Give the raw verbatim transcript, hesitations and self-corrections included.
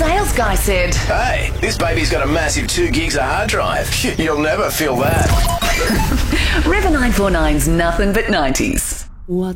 sales guy said, Hey, this baby's got a massive two gigs of hard drive. You'll never feel that. River nine four nine's Nothing But nineties.